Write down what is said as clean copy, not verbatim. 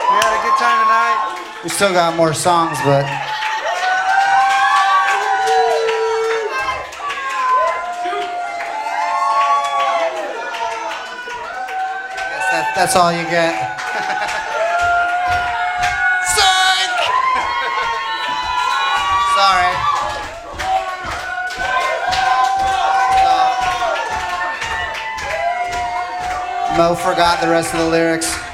We had a good time tonight. We still got more songs, but that's all you get. Son! Sorry. Mo forgot the rest of the lyrics.